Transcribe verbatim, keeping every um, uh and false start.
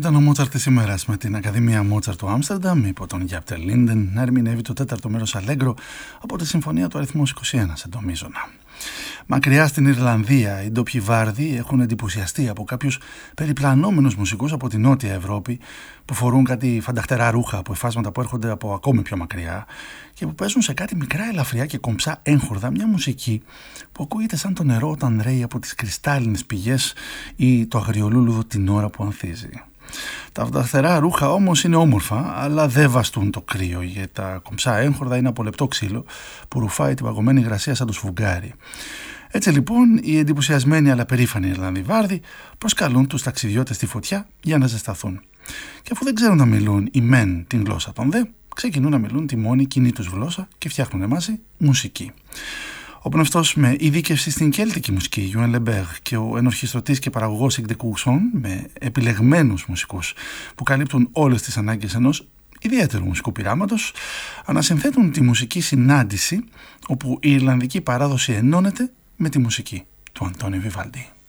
Ήταν ο Μότσαρτ της ημέρας με την Ακαδημία Μότσαρτ του Άμστερνταμ υπό τον Γιάπτερ Λίντεν να ερμηνεύει το τέταρτο μέρος Αλέγκρο από τη συμφωνία του αριθμός είκοσι ένα σε ντο μείζωνα. Μακριά στην Ιρλανδία, οι ντόπιοι βάρδοι έχουν εντυπωσιαστεί από κάποιους περιπλανόμενους μουσικούς από τη Νότια Ευρώπη που φορούν κάτι φανταχτερά ρούχα από υφάσματα που έρχονται από ακόμη πιο μακριά και που παίζουν σε κάτι μικρά ελαφριά και κομψά έγχορδα μια μουσική που ακούγεται σαν το νερό όταν ρέει από τις κρυστάλλινες πηγές ή το αγριολούλουδο την ώρα που ανθίζει. Τα φανταχτερά ρούχα όμως είναι όμορφα, αλλά δεν βαστούν το κρύο, γιατί τα κομψά έγχορδα είναι από λεπτό ξύλο που ρουφάει την παγωμένη υγρασία σαν το σφουγγάρι. Έτσι λοιπόν, οι εντυπωσιασμένοι αλλά περήφανοι Ιρλανδοί βάρδοι προσκαλούν τους ταξιδιώτες στη φωτιά για να ζεσταθούν. Και αφού δεν ξέρουν να μιλούν οι μεν την γλώσσα των δε, ξεκινούν να μιλούν τη μόνη κοινή τους γλώσσα και φτιάχνουν μαζί μουσική. Ο πνευστός με ειδίκευση στην κέλτικη μουσική, Γιουέν Λεμπέρ, και ο ενορχιστρωτής και παραγωγός Ικ ντε Κουρσόν, με επιλεγμένους μουσικούς που καλύπτουν όλες τις ανάγκες ενός ιδιαίτερου μουσικού πειράματος, ανασυνθέτουν τη μουσική συνάντηση όπου η Ιρλανδική παράδοση ενώνεται με τη μουσική του Αντώνιο Βιβάλντι.